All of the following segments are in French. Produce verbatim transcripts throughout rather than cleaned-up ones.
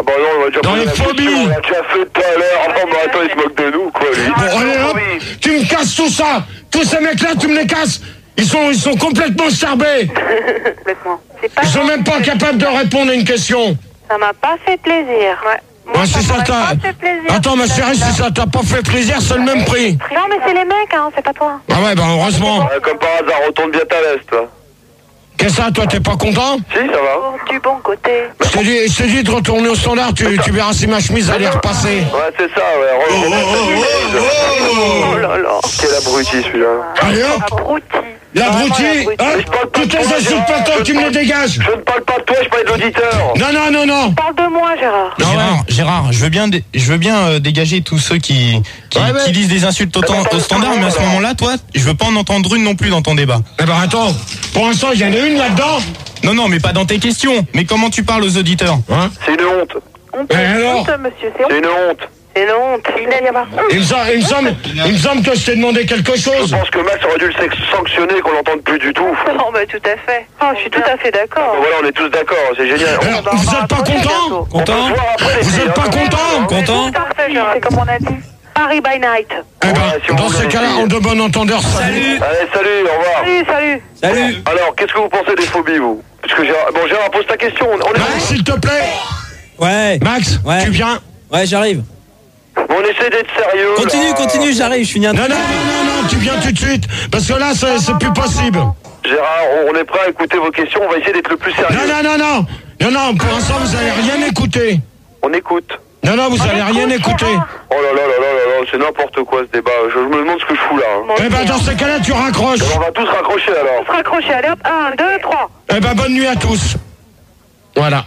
bah non, on va déjà Dans les phobies. On l'a déjà fait tout à l'heure. Non, mais attends, il se moque de nous, quoi, lui. Bon, allez, hop, tu me casses tout ça. Tous ces mecs-là, tu me les casses. Ils sont, ils sont complètement charbés. Complètement. C'est pas Ils sont même pas capables de répondre à une question. Ça m'a pas fait plaisir. Ouais. Moi, Ouais, si ça m'aurait t'a... pas fait plaisir. Attends, ma chérie, si ça t'a pas fait plaisir, c'est le même prix. Non, mais c'est les mecs, hein, c'est pas toi. Ah ouais, bah heureusement. Ouais, comme par hasard, retourne bien ta veste, toi. Qu'est-ce que ça, toi, t'es pas content? Si, ça va. Pour du bon côté. Je t'ai dit, je t'ai dit de retourner au standard, tu, tu verras si ma chemise allait repasser. Ouais, c'est ça, ouais. Re- Oh là là. Quel abruti, celui-là. Allez hop, Abruti. l'abruti, Vraiment, l'abruti. hop, toutes les insultes pas toi, tu me les dégages. Je ne parle pas de toi, je parle de l'auditeur. Non, non, non, non. Parle de moi, Gérard. Non, Gérard, ouais. Gérard, je veux bien, dé- je veux bien euh, dégager tous ceux qui, qui, Ouais, ouais. qui disent des insultes au, temps- au standard, mais à ce moment-là, toi, je veux pas en entendre une non plus dans ton débat. Eh ben attends, pour l'instant, il y en a une là-dedans. Non, non, mais pas dans tes questions. Mais comment tu parles aux auditeurs? Hein? C'est une honte. Honte, Et alors honte, monsieur, c'est C'est honte. une honte. C'est une honte. Il n'a y avoir honte. Il me, semble, il, me semble, il me semble que je t'ai demandé quelque Je chose. pense que Max aurait dû le sex- sanctionner, qu'on l'entende plus du tout. Non, mais tout à fait. Oh, je suis tout à fait d'accord. Voilà, on est tous d'accord, c'est génial. Alors, va- vous on va êtes pas rapprocher content? bientôt. On peut se voir après, les Vous filles, êtes hein, pas quand même, content? hein. Content? Parfait, Gérard, c'est comme on a dit. Paris by night. Eh ben, Ouais, si on dans voulait ces cas-là, essayer. en de bon entendeur, salut. Allez, salut, au revoir. Salut, salut. Salut. Alors, qu'est-ce que vous pensez des phobies, vous? Parce que Gérard... Bon, Gérard, pose ta question. On est... Max, s'il te plaît. Ouais. Max, Ouais. tu viens? Ouais, j'arrive. On essaie d'être sérieux. Continue, là. continue, j'arrive, je finis un Non, non, non, non, non, tu viens tout de suite. Parce que là, c'est c'est plus possible. Gérard, on est prêt à écouter vos questions. On va essayer d'être le plus sérieux. Non, non, non, non. Non, non, pour l'instant, vous allez rien écouter. On écoute. Non, non, vous allez rien écouter. Oh là là là là là là, c'est n'importe quoi ce débat. Je, je me demande ce que je fous là. hein. Eh ben, dans ces cas-là, tu raccroches. On va tous raccrocher alors. On se raccroche, allez hop. Un, deux, trois. Eh ben, bonne nuit à tous. Voilà.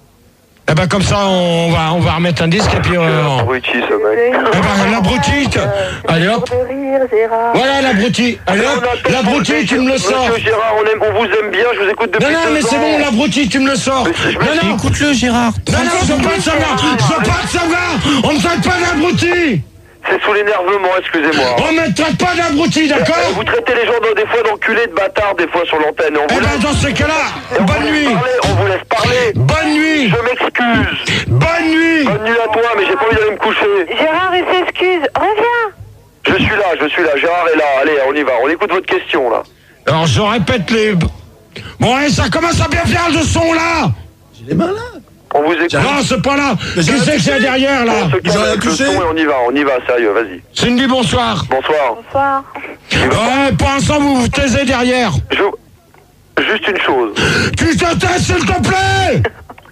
Eh ben, comme ça, on va, on va remettre un disque et puis... Quel Euh, abruti ce mec. eh ben, l'abruti, t- allez hop. De rire, Gérard. Voilà l'abruti. Allez hop, l'abruti, tu me le sors. Monsieur Gérard, on, aime, on vous aime bien, je vous écoute depuis Non, non, deux mais c'est ans. bon, l'abruti, tu me le sors. je me Non, non, Écoute-le, Gérard. non, non, je veux pas te savoir. Je veux pas te savoir. On me traite pas d'abruti. C'est sous l'énervement, excusez-moi. On me traite pas d'abruti, Euh, d'accord? Vous traitez les gens des fois d'enculés, de bâtards, des fois sur l'antenne. On Eh vous ben, laisse, dans ces cas-là, on vous bonne laisse nuit. parler, on vous laisse parler. Bonne nuit. Je m'excuse. Bonne nuit. Bonne nuit à toi, mais j'ai pas envie d'aller me coucher. Gérard, il s'excuse. Reviens. Je suis là, je suis là. Gérard est là. Allez, on y va. On écoute votre question là. Alors, je répète les... Bon, allez, ça commence à bien faire le son, là. J'ai les mains là. On vous écoute. Non, c'est pas là. Qui c'est que c'est derrière, là? On se calme rien avec le touché. son et on y va. On y va, sérieux, vas-y. Cindy, bonsoir. Bonsoir. Bonsoir. Ouais, pour l'instant, vous vous taisez derrière. Je... Juste une chose. Tu te tais, s'il te plaît.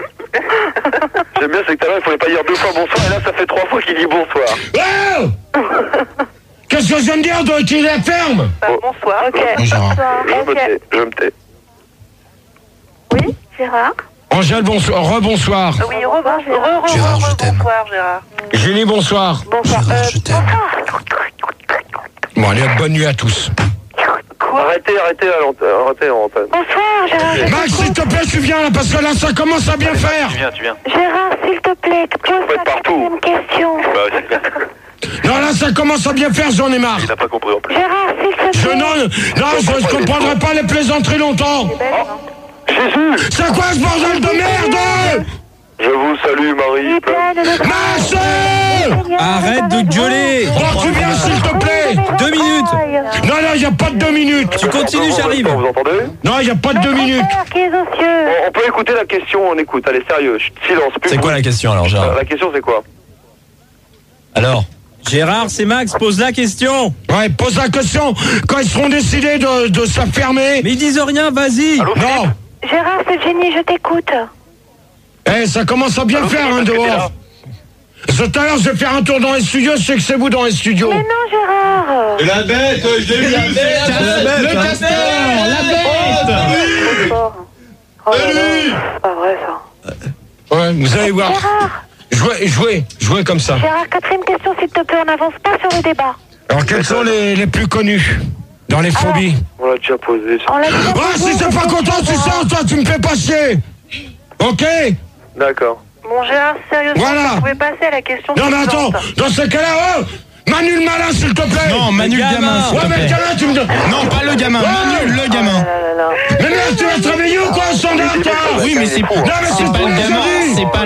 J'aime bien, c'est que tout à l'heure, il fallait pas dire deux fois bonsoir, et là, ça fait trois fois qu'il dit bonsoir. Oh. Qu'est-ce que je viens de dire? De qu'il la ferme. Bah, bonsoir. Ok. Oui, Gérard. Je me Ok. tais, je me tais. Oui, Gérard. Angèle, bonsoir. Rebonsoir. Oui, rebonsoir. Re, re, Gérard, re, je t'aime. Bonsoir, Gérard. Julie, bonsoir. Bonsoir. Gérard, Euh, je t'aime. Bon, allez, bonne nuit à tous. Quoi? Arrêtez, arrêtez, à l'antenne, arrêtez à l'antenne. Bonsoir, Gérard. Max, s'il te plaît, tu viens là, parce que là, ça commence à bien faire. Tu viens, tu viens. Gérard, s'il te plaît, pose peux être ta partout. quatrième question. Bah, c'est bien. Non, là, ça commence à bien faire, j'en ai marre. Il n'a pas compris en plus. Gérard, s'il te plaît. Je non, non, je ne comprendrai pas les plaisanteries longtemps. Jésus, C'est quoi ce bordel de merde? je vous salue, Il est Marie. plein de notre... Max! Arrête de gueuler. Oh, tu viens, s'il te plaît. Deux minutes. Non, non, il n'y a pas de deux minutes. Tu continues, j'arrive. Vous entendez? Non, il n'y a pas de deux minutes. Père qui est aux cieux. Bon, on peut écouter la question, on écoute. Allez, sérieux, chut, silence. plus C'est de quoi la bruit. question alors, Euh, Gérard? La question, c'est quoi? Alors Gérard, c'est Max, pose la question. Ouais, pose la question. Quand ils seront décidés de, de se fermer. Mais ils disent rien, vas-y. Allô, Philippe? Non. Gérard, c'est Jenny, je t'écoute. Eh, ça commence à bien Allô, faire, Philippe, hein, est-ce que t'es dehors. Tout à l'heure, je vais faire un tour dans les studios. Je sais que c'est vous dans les studios. Mais non, Gérard. La bête, je l'ai vu. La bête, Le la castor, bête. la bête. C'est fort. Oh là là, c'est pas vrai ça. Ouais, vous allez voir. Gérard, Jouez, jouez, jouez comme ça. Gérard, quatrième question, s'il te plaît, on n'avance pas sur le débat. Alors, quels sont les, les plus connus dans les phobies? On l'a déjà posé. ça. On l'a déjà Ah, posé, si t'es pas cette content, tu question, sors, toi, tu me fais pas chier. Ok? D'accord. Bon, Gérard, sérieusement, Voilà. vous pouvez passer à la question Non, mais attends, suivante. dans ce cas-là, oh, Manu le malin, s'il te plaît. Non, Manu le gamin. gamin, s'il Ouais, te mais le plaît. gamin, tu me dis. Non, pas le gamin, Manu le gamin. Ah là là là. Mais merde, tu vas te réveiller ou quoi, standard, toi? Oui, mais c'est Non, mais c'est c'est pas pour le les gamin, amis. c'est pas